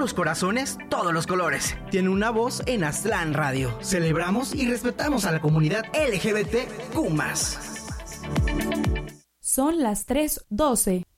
los corazones, todos los colores. Tiene una voz en Aztlán Radio. Celebramos y respetamos a la comunidad LGBTQ+. Son las 3:12.